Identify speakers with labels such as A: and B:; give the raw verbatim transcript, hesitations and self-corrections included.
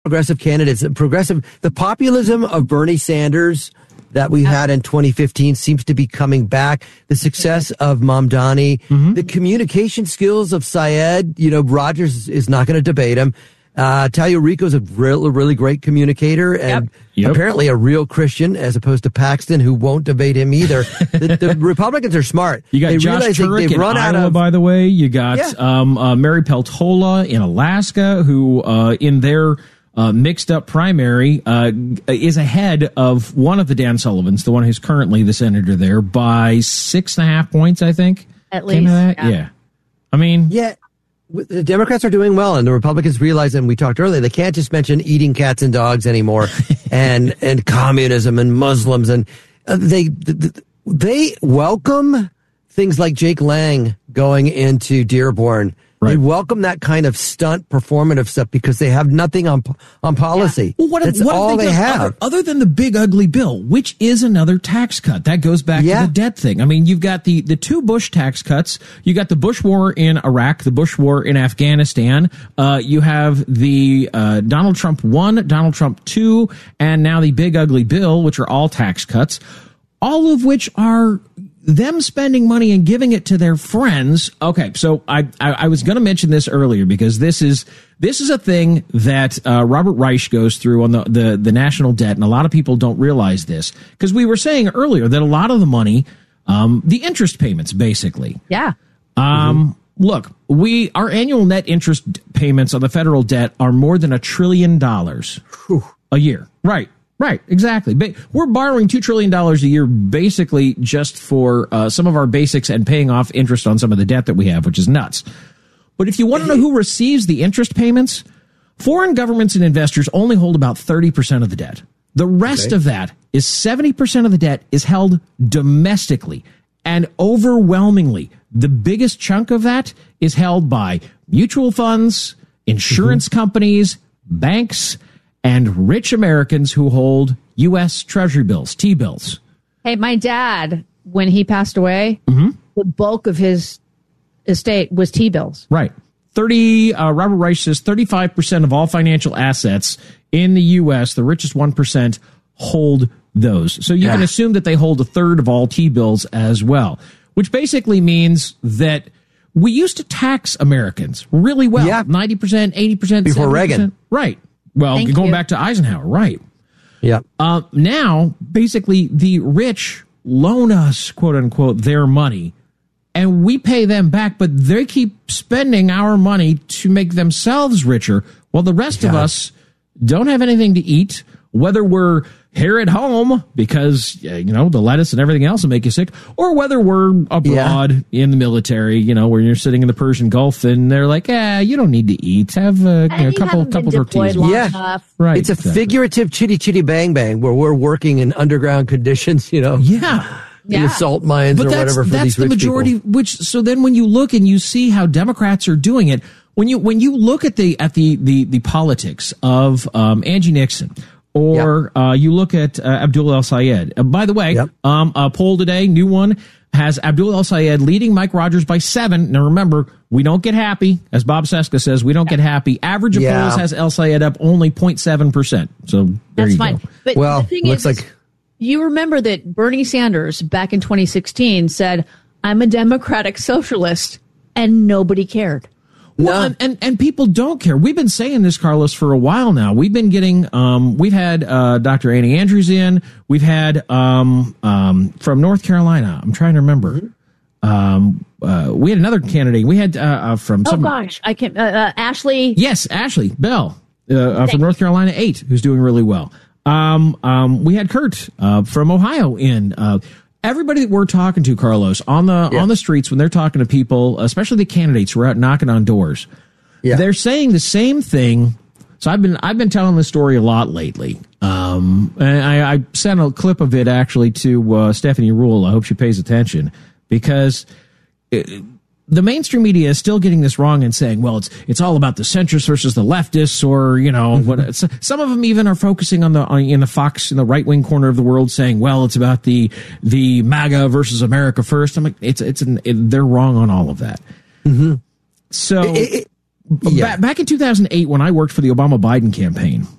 A: progressive candidates, progressive, the populism of Bernie Sanders that we had in twenty fifteen seems to be coming back. The success of Mamdani, mm-hmm. the communication skills of Syed, you know, Rogers is not going to debate him. Uh, Tallarico's a really, really great communicator and
B: yep. Yep.
A: apparently a real Christian as opposed to Paxton, who won't debate him either. the, the Republicans are smart.
B: You got
A: they
B: Josh Turek
A: they,
B: in
A: run
B: Iowa,
A: out of,
B: by the way. You got
A: yeah.
B: um, uh, Mary Peltola in Alaska, who uh, in their uh, mixed-up primary uh, is ahead of one of the Dan Sullivans, the one who's currently the senator there, by six and a half points, I think.
C: At least.
B: Yeah. yeah. I mean...
A: Yeah. The Democrats are doing well, and the Republicans realize, and we talked earlier, they can't just mention eating cats and dogs anymore, and and communism and Muslims, and uh, they they welcome things like Jake Lang going into Dearborn. Right. They welcome that kind of stunt performative stuff because they have nothing on on policy.
B: Yeah. Well, what,
A: That's
B: what
A: all
B: they,
A: they have.
B: Other, other than the big ugly bill, which is another tax cut. That goes back
A: yeah.
B: to the debt thing. I mean, you've got the, the two Bush tax cuts. You got the Bush war in Iraq, the Bush war in Afghanistan. Uh, you have the uh, Donald Trump one, Donald Trump two, and now the big ugly bill, which are all tax cuts, all of which are them spending money and giving it to their friends. Okay, so I I, I was going to mention this earlier because this is this is a thing that uh, Robert Reich goes through on the, the the national debt, and a lot of people don't realize this because we were saying earlier that a lot of the money, um, the interest payments, basically.
C: Yeah.
B: Um. Mm-hmm. Look, we our annual net interest payments on the federal debt are more than a trillion dollars
A: Whew.
B: a year. Right. Right, exactly. We're borrowing two trillion dollars a year basically just for uh, some of our basics and paying off interest on some of the debt that we have, which is nuts. But if you want to know who receives the interest payments, foreign governments and investors only hold about thirty percent of the debt. The rest okay. of that is seventy percent of the debt is held domestically. And overwhelmingly, the biggest chunk of that is held by mutual funds, insurance mm-hmm. companies, banks, and rich Americans who hold U S Treasury bills, T-bills.
C: Hey, my dad, when he passed away,
B: mm-hmm.
C: the bulk of his estate was T-bills.
B: Right. thirty, uh, Robert Reich says thirty-five percent of all financial assets in the U S, the richest one percent, hold those. So you yeah. can assume that they hold a third of all T-bills as well, which basically means that we used to tax Americans really well.
A: Yeah.
B: ninety percent, eighty percent,
A: before
B: seventy percent.
A: Reagan.
B: Right. Well,
C: Thank
B: going
C: you.
B: back to Eisenhower, right.
A: Yeah.
B: Uh, now, basically, the rich loan us, quote unquote, their money, and we pay them back, but they keep spending our money to make themselves richer, while the rest yeah. of us don't have anything to eat, whether we're here at home because, you know, the lettuce and everything else will make you sick, or whether we're abroad yeah. in the military, you know, where you're sitting in the Persian Gulf and they're like, eh, you don't need to eat. Have a you know,
C: you
B: couple couple tortillas.
A: Yeah,
C: enough.
B: Right.
A: It's a
B: exactly.
A: figurative chitty chitty bang bang where we're working in underground conditions, you know.
B: Yeah.
A: In
C: Yeah.
A: the salt mines
B: but
A: or
B: that's,
A: whatever for
B: that's
A: these
B: the
A: rich
B: majority,
A: people.
B: which, so then when you look and you see how Democrats are doing it, when you, when you look at the, at the, the, the politics of, um, Angie Nixon, or, yep. uh, you look at, uh, Abdul El-Sayed. Uh, by the way, yep. um, a poll today, new one, has Abdul El-Sayed leading Mike Rogers by seven. Now remember, we don't get happy. As Bob Seska says, we don't get happy. Average of
A: yeah.
B: polls has El-Sayed up only zero point seven percent. So there
C: That's
B: you
C: fine.
B: go.
C: But
A: well,
C: the thing
A: looks
C: is,
A: like
C: you remember that Bernie Sanders back in twenty sixteen said, I'm a democratic socialist, and nobody cared.
B: Well, and, and, and people don't care. We've been saying this, Carlos, for a while now. We've been getting, um, we've had, uh, Doctor Annie Andrews in. We've had, um, um, from North Carolina. I'm trying to remember. Mm-hmm. Um, uh, we had another candidate. We had, uh, uh from
C: Oh
B: some,
C: gosh, I can't, uh, uh, Ashley.
B: Yes, Ashley Bell, uh, uh from North Carolina eight, who's doing really well. Um, um, we had Kurt, uh, from Ohio in, uh, everybody that we're talking to, Carlos, on the yeah. on the streets when they're talking to people, especially the candidates who are out knocking on doors, yeah. they're saying the same thing. So I've been I've been telling this story a lot lately. Um, and I, I sent a clip of it actually to uh, Stephanie Ruhle. I hope she pays attention because it, the mainstream media is still getting this wrong and saying, well, it's it's all about the centrists versus the leftists, or you know, mm-hmm. what. Some of them even are focusing on the on, in the Fox in the right wing corner of the world, saying, well, it's about the the MAGA versus America first. I'm like, it's it's an, it, they're wrong on all of that.
A: Mm-hmm.
B: So
A: it, it, Yeah.
B: ba- back in two thousand eight, when I worked for the Obama Biden campaign,